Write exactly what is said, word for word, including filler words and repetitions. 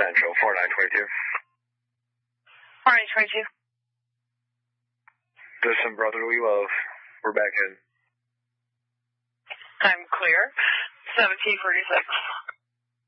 Central, four nine two two. four nine two two. Listen, brotherly love. We're back in. I'm clear. seventeen forty-six.